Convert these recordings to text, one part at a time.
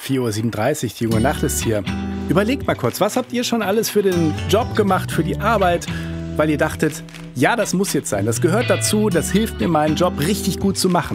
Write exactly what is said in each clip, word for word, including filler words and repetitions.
vier Uhr siebenunddreißig, die junge Nacht ist hier. Überlegt mal kurz, was habt ihr schon alles für den Job gemacht, für die Arbeit, weil ihr dachtet, ja, das muss jetzt sein, das gehört dazu, das hilft mir, meinen Job richtig gut zu machen.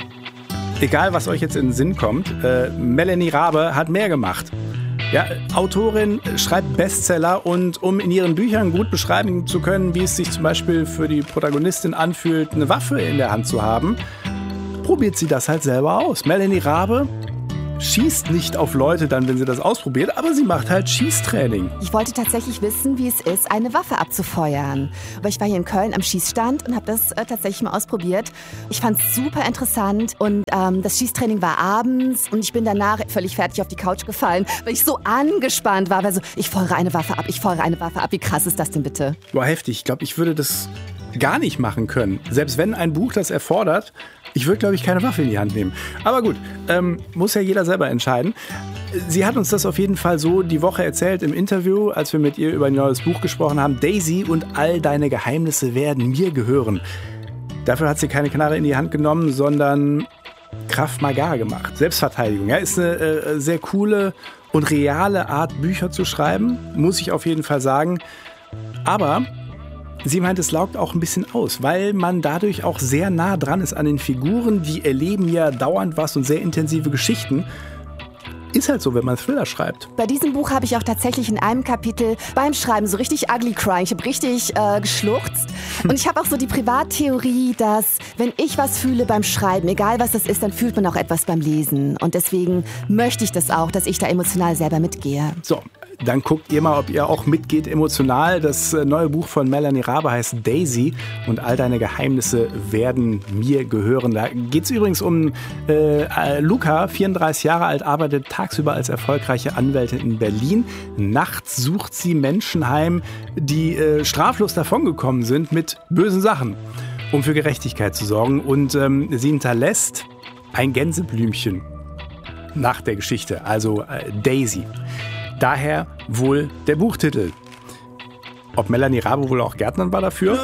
Egal, was euch jetzt in den Sinn kommt, äh, Melanie Rabe hat mehr gemacht. Ja, Autorin, schreibt Bestseller und um in ihren Büchern gut beschreiben zu können, wie es sich zum Beispiel für die Protagonistin anfühlt, eine Waffe in der Hand zu haben, probiert sie das halt selber aus. Melanie Rabe schießt nicht auf Leute dann, wenn sie das ausprobiert, aber sie macht halt Schießtraining. Ich wollte tatsächlich wissen, wie es ist, eine Waffe abzufeuern. Aber ich war hier in Köln am Schießstand und habe das äh, tatsächlich mal ausprobiert. Ich fand es super interessant und ähm, das Schießtraining war abends und ich bin danach völlig fertig auf die Couch gefallen, weil ich so angespannt war. Also ich feuere eine Waffe ab, ich feuere eine Waffe ab. Wie krass ist das denn bitte? Boah, heftig. Ich glaube, ich würde das gar nicht machen können. Selbst wenn ein Buch das erfordert, ich würde, glaube ich, keine Waffe in die Hand nehmen. Aber gut, ähm, muss ja jeder selber entscheiden. Sie hat uns das auf jeden Fall so die Woche erzählt im Interview, als wir mit ihr über ein neues Buch gesprochen haben. Daisy und all deine Geheimnisse werden mir gehören. Dafür hat sie keine Knarre in die Hand genommen, sondern Krav Maga gemacht. Selbstverteidigung. Ja, ist eine äh, sehr coole und reale Art, Bücher zu schreiben, muss ich auf jeden Fall sagen. Aber sie meint, es laugt auch ein bisschen aus, weil man dadurch auch sehr nah dran ist an den Figuren. Die erleben ja dauernd was und sehr intensive Geschichten. Ist halt so, wenn man Thriller schreibt. Bei diesem Buch habe ich auch tatsächlich in einem Kapitel beim Schreiben so richtig ugly crying. Ich habe richtig äh, geschluchzt. Und ich habe auch so die Privattheorie, dass wenn ich was fühle beim Schreiben, egal was das ist, dann fühlt man auch etwas beim Lesen. Und deswegen möchte ich das auch, dass ich da emotional selber mitgehe. So, dann guckt ihr mal, ob ihr auch mitgeht emotional. Das neue Buch von Melanie Rabe heißt Daisy und all deine Geheimnisse werden mir gehören. Da geht es übrigens um äh, Luca, vierunddreißig Jahre alt, arbeitet tagsüber als erfolgreiche Anwältin in Berlin. Nachts sucht sie Menschen heim, die äh, straflos davongekommen sind mit bösen Sachen, um für Gerechtigkeit zu sorgen. Und ähm, sie hinterlässt ein Gänseblümchen nach der Geschichte, also äh, Daisy. Daher wohl der Buchtitel. Ob Melanie Rabe wohl auch Gärtnerin war dafür?